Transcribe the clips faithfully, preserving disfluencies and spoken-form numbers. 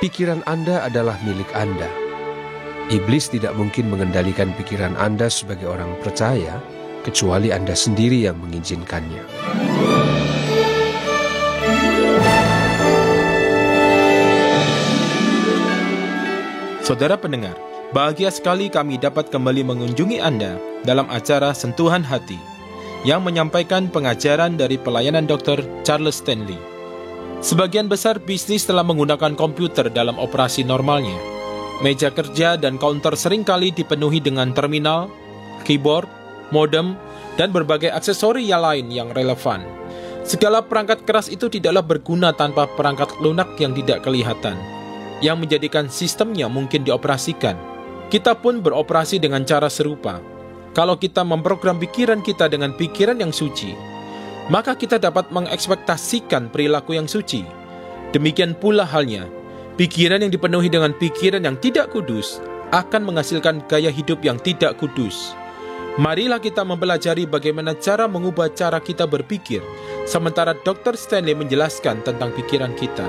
Pikiran Anda adalah milik Anda. Iblis tidak mungkin mengendalikan pikiran Anda sebagai orang percaya, kecuali Anda sendiri yang mengizinkannya. Saudara pendengar, bahagia sekali kami dapat kembali mengunjungi Anda dalam acara Sentuhan Hati yang menyampaikan pengajaran dari pelayanan dokter Charles Stanley. Sebagian besar bisnis telah menggunakan komputer dalam operasi normalnya. Meja kerja dan counter seringkali dipenuhi dengan terminal, keyboard, modem, dan berbagai aksesori yang lain yang relevan. Segala perangkat keras itu tidaklah berguna tanpa perangkat lunak yang tidak kelihatan, yang menjadikan sistemnya mungkin dioperasikan. Kita pun beroperasi dengan cara serupa. Kalau kita memprogram pikiran kita dengan pikiran yang suci, maka kita dapat mengekspektasikan perilaku yang suci. Demikian pula halnya, pikiran yang dipenuhi dengan pikiran yang tidak kudus akan menghasilkan gaya hidup yang tidak kudus. Marilah kita mempelajari bagaimana cara mengubah cara kita berpikir, sementara dokter Stanley menjelaskan tentang pikiran kita.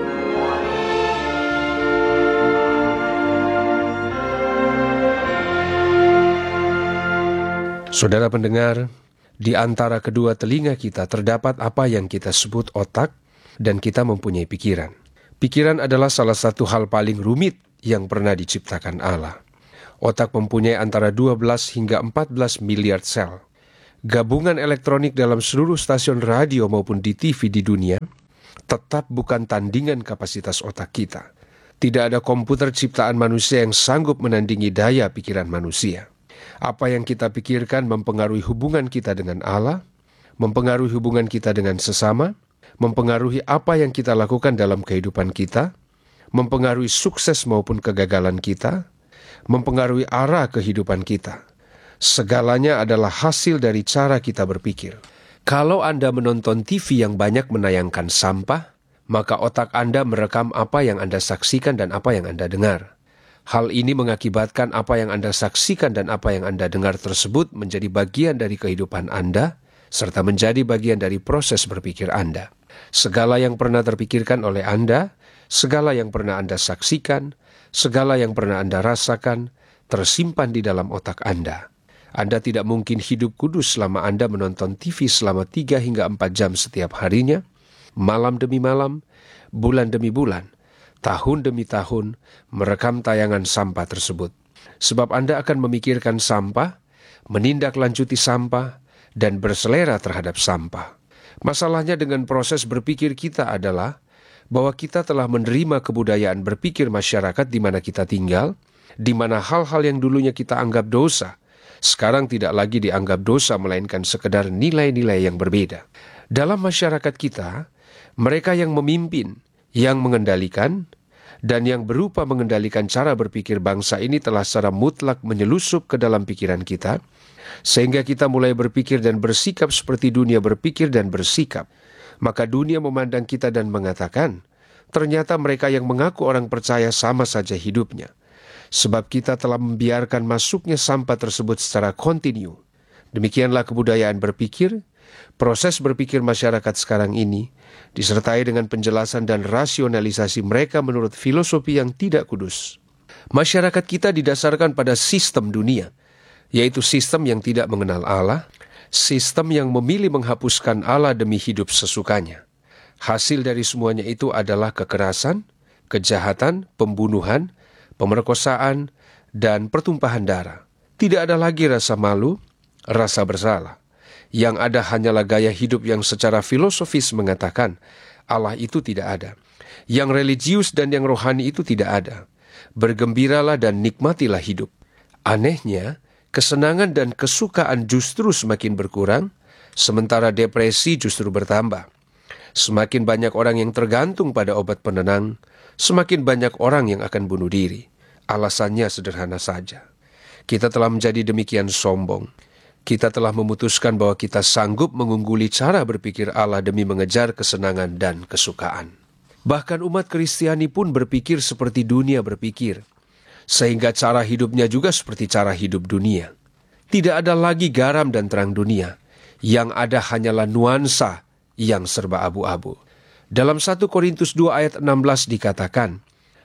Saudara pendengar, di antara kedua telinga kita terdapat apa yang kita sebut otak, dan kita mempunyai pikiran. Pikiran adalah salah satu hal paling rumit yang pernah diciptakan Allah. Otak mempunyai antara dua belas hingga empat belas miliar sel. Gabungan elektronik dalam seluruh stasiun radio maupun di T V di dunia tetap bukan tandingan kapasitas otak kita. Tidak ada komputer ciptaan manusia yang sanggup menandingi daya pikiran manusia. Apa yang kita pikirkan mempengaruhi hubungan kita dengan Allah, mempengaruhi hubungan kita dengan sesama, mempengaruhi apa yang kita lakukan dalam kehidupan kita, mempengaruhi sukses maupun kegagalan kita, mempengaruhi arah kehidupan kita. Segalanya adalah hasil dari cara kita berpikir. Kalau Anda menonton T V yang banyak menayangkan sampah, maka otak Anda merekam apa yang Anda saksikan dan apa yang Anda dengar. Hal ini mengakibatkan apa yang Anda saksikan dan apa yang Anda dengar tersebut menjadi bagian dari kehidupan Anda, serta menjadi bagian dari proses berpikir Anda. Segala yang pernah terpikirkan oleh Anda, segala yang pernah Anda saksikan, segala yang pernah Anda rasakan, tersimpan di dalam otak Anda. Anda tidak mungkin hidup kudus selama Anda menonton T V selama tiga hingga empat jam setiap harinya, malam demi malam, bulan demi bulan, tahun demi tahun, merekam tayangan sampah tersebut. Sebab Anda akan memikirkan sampah, menindaklanjuti sampah, dan berselera terhadap sampah. Masalahnya dengan proses berpikir kita adalah bahwa kita telah menerima kebudayaan berpikir masyarakat di mana kita tinggal, di mana hal-hal yang dulunya kita anggap dosa, sekarang tidak lagi dianggap dosa, melainkan sekedar nilai-nilai yang berbeda. Dalam masyarakat kita, mereka yang memimpin, yang mengendalikan, dan yang berupa mengendalikan cara berpikir bangsa ini telah secara mutlak menyelusup ke dalam pikiran kita, sehingga kita mulai berpikir dan bersikap seperti dunia berpikir dan bersikap. Maka dunia memandang kita dan mengatakan, ternyata mereka yang mengaku orang percaya sama saja hidupnya. Sebab kita telah membiarkan masuknya sampah tersebut secara kontinu. Demikianlah kebudayaan berpikir. Proses berpikir masyarakat sekarang ini disertai dengan penjelasan dan rasionalisasi mereka menurut filosofi yang tidak kudus. Masyarakat kita didasarkan pada sistem dunia, yaitu sistem yang tidak mengenal Allah, sistem yang memilih menghapuskan Allah demi hidup sesukanya. Hasil dari semuanya itu adalah kekerasan, kejahatan, pembunuhan, pemerkosaan, dan pertumpahan darah. Tidak ada lagi rasa malu, rasa bersalah. Yang ada hanyalah gaya hidup yang secara filosofis mengatakan Allah itu tidak ada. Yang religius dan yang rohani itu tidak ada. Bergembiralah dan nikmatilah hidup. Anehnya, kesenangan dan kesukaan justru semakin berkurang, sementara depresi justru bertambah. Semakin banyak orang yang tergantung pada obat penenang, semakin banyak orang yang akan bunuh diri. Alasannya sederhana saja. Kita telah menjadi demikian sombong. Kita telah memutuskan bahwa kita sanggup mengungguli cara berpikir Allah demi mengejar kesenangan dan kesukaan. Bahkan umat Kristiani pun berpikir seperti dunia berpikir, sehingga cara hidupnya juga seperti cara hidup dunia. Tidak ada lagi garam dan terang dunia, yang ada hanyalah nuansa yang serba abu-abu. Dalam satu Korintus dua ayat enam belas dikatakan,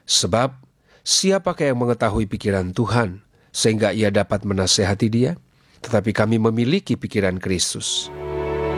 Sebab, siapakah yang mengetahui pikiran Tuhan, sehingga ia dapat menasehati dia? Tetapi kami memiliki pikiran Kristus.